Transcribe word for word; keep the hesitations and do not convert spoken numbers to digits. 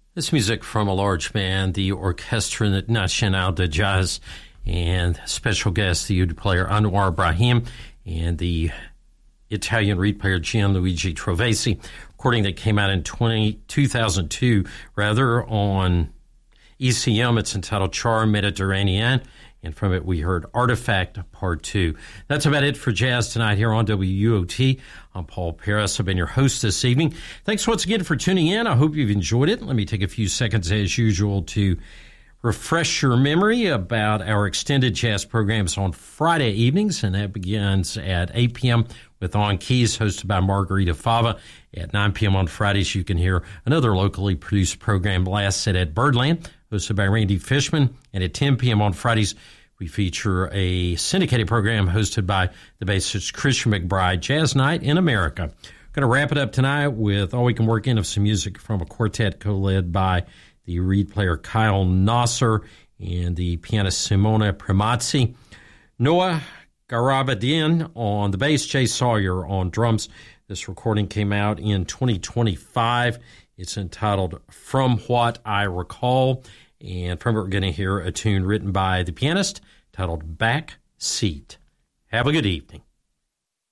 This music from a large band, the Orchestre Nationale de Jazz, and special guest, the oud player Anwar Ibrahim, and the Italian reed player Gianluigi Trovesi. Recording that came out in two thousand two, rather, on E C M. It's entitled Char Mediterranean, and from it we heard Artifact Part two. That's about it for Jazz Tonight here on W U O T. I'm Paul Paris. I've been your host this evening. Thanks once again for tuning in. I hope you've enjoyed it. Let me take a few seconds, as usual, to refresh your memory about our extended jazz programs on Friday evenings, and that begins at eight p.m. with On Keys, hosted by Margarita Fava. At nine p.m. on Fridays, you can hear another locally produced program, Last Set at Birdland, hosted by Randy Fishman. And at ten p.m. on Fridays, we feature a syndicated program hosted by the bassist Christian McBride, Jazz Night in America. Going to wrap it up tonight with all we can work in of some music from a quartet co-led by the reed player Kyle Nasser and the pianist Simona Primazzi. Noah Garabedian on the bass, Jay Sawyer on drums. This recording came out in twenty twenty-five. It's entitled From What I Recall, and from it we're going to hear a tune written by the pianist titled Back Seat. Have a good evening.